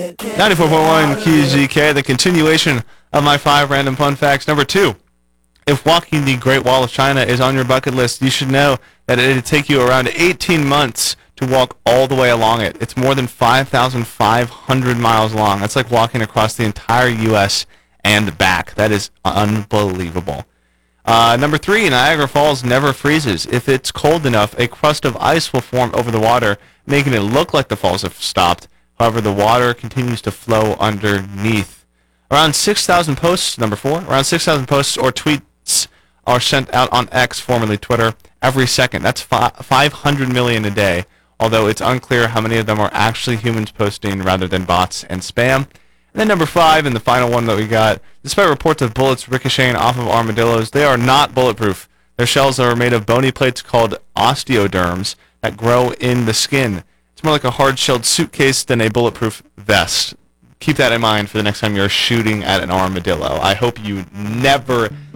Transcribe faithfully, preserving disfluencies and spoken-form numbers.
ninety-four point one Q Z K, the continuation of my five random fun facts. Number two, if walking the Great Wall of China is on your bucket list, you should know that it would take you around eighteen months to walk all the way along it. It's more than five thousand five hundred miles long. That's like walking across the entire U S and back. That is unbelievable. Uh, number three, Niagara Falls never freezes. If it's cold enough, a crust of ice will form over the water, making it look like the falls have stopped. However, the water continues to flow underneath. Around six thousand posts, number four, around six thousand posts or tweets are sent out on X, formerly Twitter, every second. That's fi- five hundred million a day, although it's unclear how many of them are actually humans posting rather than bots and spam. And then number five, and the final one that we got, despite reports of bullets ricocheting off of armadillos, they are not bulletproof. Their shells are made of bony plates called osteoderms that grow in the skin. It's more like a hard-shelled suitcase than a bulletproof vest. Keep that in mind for the next time you're shooting at an armadillo. I hope you never